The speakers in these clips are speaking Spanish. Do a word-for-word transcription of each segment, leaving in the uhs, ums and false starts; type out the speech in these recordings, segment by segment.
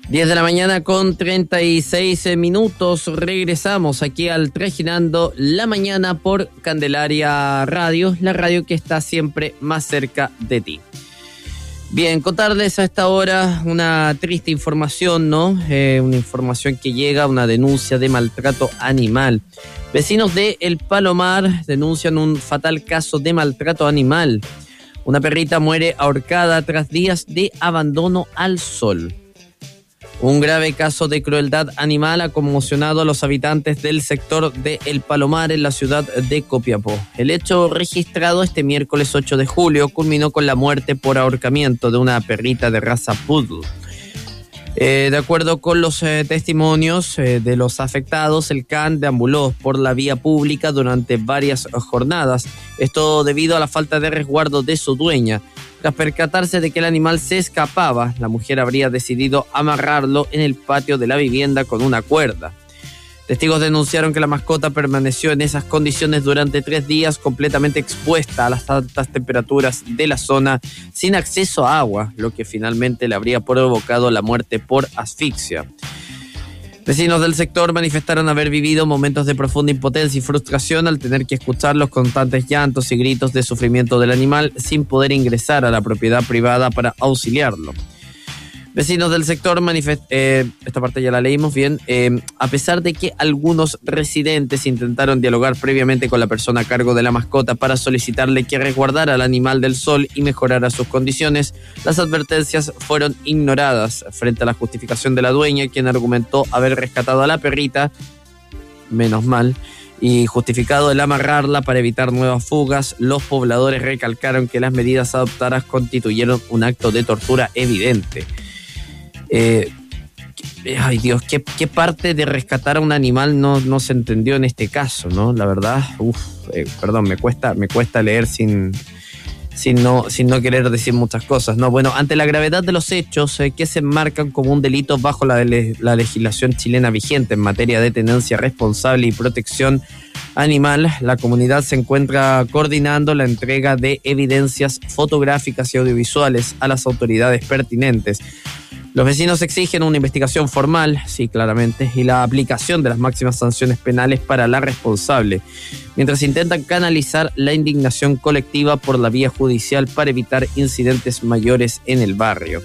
diez de la mañana con treinta y seis minutos. Regresamos aquí al Trajinando la Mañana por Candelaria Radio, la radio que está siempre más cerca de ti. Bien, contarles a esta hora una triste información, ¿no? Eh, una información que llega, una denuncia de maltrato animal. Vecinos de El Palomar denuncian un fatal caso de maltrato animal. Una perrita muere ahorcada tras días de abandono al sol. Un grave caso de crueldad animal ha conmocionado a los habitantes del sector de El Palomar en la ciudad de Copiapó. El hecho registrado este miércoles ocho de julio culminó con la muerte por ahorcamiento de una perrita de raza poodle. Eh, de acuerdo con los eh, testimonios eh, de los afectados, el can deambuló por la vía pública durante varias jornadas. Esto debido a la falta de resguardo de su dueña. Tras percatarse de que el animal se escapaba, la mujer habría decidido amarrarlo en el patio de la vivienda con una cuerda. Testigos denunciaron que la mascota permaneció en esas condiciones durante tres días completamente expuesta a las altas temperaturas de la zona, sin acceso a agua, lo que finalmente le habría provocado la muerte por asfixia. Vecinos del sector manifestaron haber vivido momentos de profunda impotencia y frustración al tener que escuchar los constantes llantos y gritos de sufrimiento del animal sin poder ingresar a la propiedad privada para auxiliarlo. Vecinos del sector manifestaron, eh, esta parte ya la leímos bien, eh, a pesar de que algunos residentes intentaron dialogar previamente con la persona a cargo de la mascota para solicitarle que resguardara al animal del sol y mejorara sus condiciones, las advertencias fueron ignoradas frente a la justificación de la dueña, quien argumentó haber rescatado a la perrita, menos mal, y justificado el amarrarla para evitar nuevas fugas. Los pobladores recalcaron que las medidas adoptadas constituyeron un acto de tortura evidente. Eh, ay Dios, ¿qué, qué parte de rescatar a un animal no, no se entendió en este caso, ¿no? La verdad, uf, eh, perdón, me cuesta, me cuesta leer sin, sin, no, sin no querer decir muchas cosas, ¿no? Bueno, ante la gravedad de los hechos eh, que se enmarcan como un delito bajo la, la legislación chilena vigente en materia de tenencia responsable y protección animal, la comunidad se encuentra coordinando la entrega de evidencias fotográficas y audiovisuales a las autoridades pertinentes. Los vecinos exigen una investigación formal, sí, claramente, y la aplicación de las máximas sanciones penales para la responsable, mientras intentan canalizar la indignación colectiva por la vía judicial para evitar incidentes mayores en el barrio.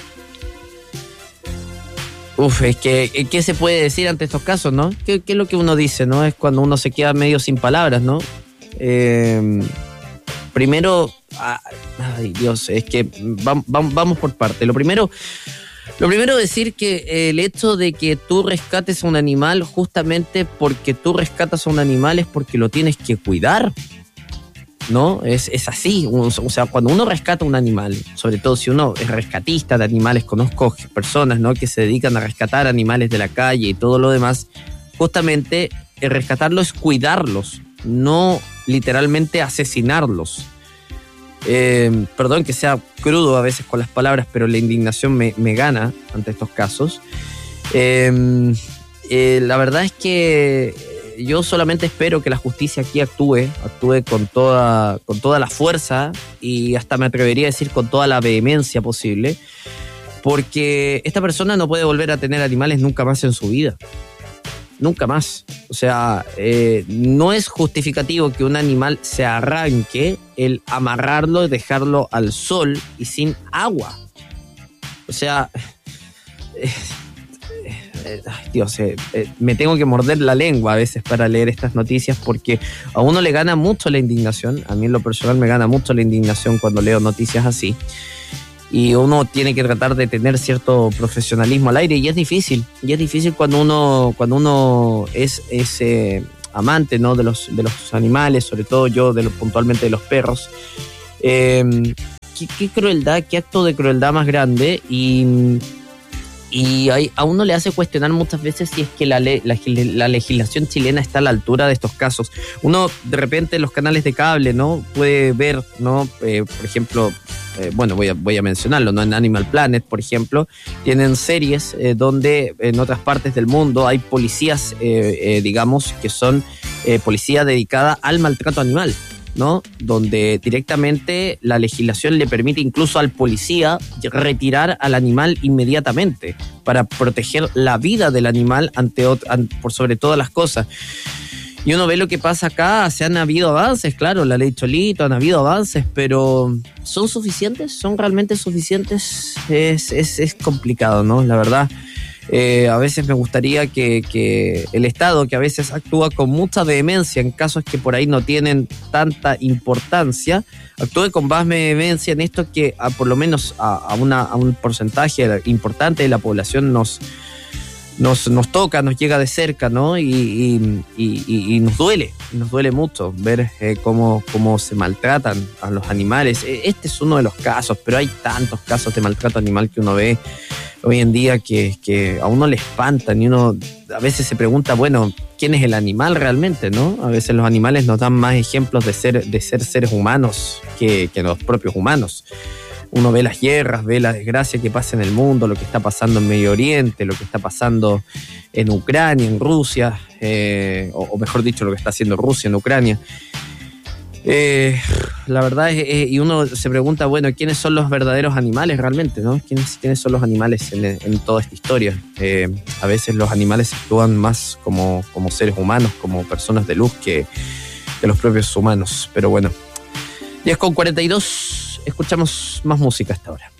Uf, es que, ¿qué se puede decir ante estos casos, no? ¿Qué, qué es lo que uno dice, no? Es cuando uno se queda medio sin palabras, ¿no? Eh, primero, ay Dios, es que vamos, vamos por parte. Lo primero... Lo primero decir que el hecho de que tú rescates a un animal, justamente porque tú rescatas a un animal es porque lo tienes que cuidar, ¿no? Es, es así, o sea, cuando uno rescata un animal, sobre todo si uno es rescatista de animales, conozco personas, ¿no?, que se dedican a rescatar animales de la calle y todo lo demás, justamente el rescatarlo es cuidarlos, no literalmente asesinarlos. Eh, perdón que sea crudo a veces con las palabras, pero la indignación me, me gana ante estos casos. Eh, eh, la verdad es que yo solamente espero que la justicia aquí actúe, actúe con toda, con toda la fuerza y hasta me atrevería a decir con toda la vehemencia posible, porque esta persona no puede volver a tener animales nunca más en su vida. Nunca más. O sea, eh, no es justificativo que un animal se arranque el amarrarlo y dejarlo al sol y sin agua. O sea, eh, eh, ay Dios, eh, eh, me tengo que morder la lengua a veces para leer estas noticias porque a uno le gana mucho la indignación. A mí en lo personal me gana mucho la indignación cuando leo noticias así. Y uno tiene que tratar de tener cierto profesionalismo al aire y es difícil, y es difícil cuando uno cuando uno es, es eh, amante, ¿no?, de los de los animales, sobre todo yo de los, puntualmente de los perros. Eh, qué, qué crueldad, qué acto de crueldad más grande, y, y hay, a uno le hace cuestionar muchas veces si es que la, le, la, la legislación chilena está a la altura de estos casos. Uno de repente en los canales de cable, ¿no?, puede ver, ¿no?, eh, por ejemplo, Eh, bueno, voy a, voy a mencionarlo, ¿no? En Animal Planet, por ejemplo, tienen series eh, donde en otras partes del mundo hay policías, eh, eh, digamos, que son eh, policía dedicada al maltrato animal. ¿no? Donde directamente la legislación le permite incluso al policía retirar al animal inmediatamente para proteger la vida del animal ante, ante por sobre todas las cosas. Y uno ve lo que pasa acá, se han habido avances, claro, la ley Cholito, han habido avances, pero ¿son suficientes? ¿Son realmente suficientes? Es, es, es complicado, ¿no? La verdad. Eh, a veces me gustaría que, que el Estado, que a veces actúa con mucha vehemencia en casos que por ahí no tienen tanta importancia, actúe con más vehemencia en esto que a, por lo menos a, a, una, a un porcentaje importante de la población nos, nos, nos toca, nos llega de cerca, ¿no? Y, y, y, y nos duele, nos duele mucho ver eh, cómo, cómo se maltratan a los animales. Este es uno de los casos, pero hay tantos casos de maltrato animal que uno ve hoy en día que, que a uno le espantan y uno a veces se pregunta, bueno, ¿quién es el animal realmente, no? A veces los animales nos dan más ejemplos de ser, de ser seres humanos que, que los propios humanos. Uno ve las guerras, ve la desgracia que pasa en el mundo, lo que está pasando en Medio Oriente, lo que está pasando en Ucrania, en Rusia, eh, o, o mejor dicho, lo que está haciendo Rusia en Ucrania. Eh, la verdad es, eh, y uno se pregunta, bueno, ¿quiénes son los verdaderos animales realmente, no? ¿Quiénes, quiénes son los animales en, en toda esta historia? Eh, a veces los animales actúan más como, como seres humanos, como personas de luz que, que los propios humanos. Pero bueno, diez con cuarenta y dos, escuchamos más música hasta ahora.